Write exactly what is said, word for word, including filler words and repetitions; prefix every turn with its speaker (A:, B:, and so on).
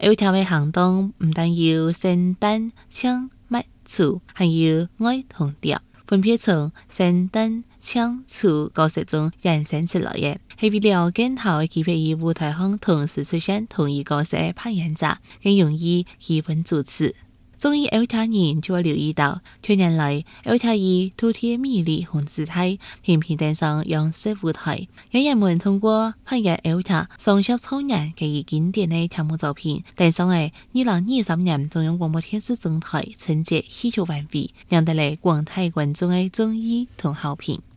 A: 有條嘅行動唔但要聖誕唱麥處，還有愛同調，分別從聖誕唱處角色中衍生出來嘅，係為了更好嘅區別於舞台上同時出現同一角色嘅扮演者，更容易氣氛主持。中意奧塔人就會留意到，多年來奧塔以獨特嘅魅力和姿態頻頻登上央視舞台，讓人們通過扮演奧塔雙俠超人這一經典嘅節目作品，登上喺二零二三年中央廣播電視總台春節喜劇晚會，讓得嚟廣大觀眾嘅鍾意同好評。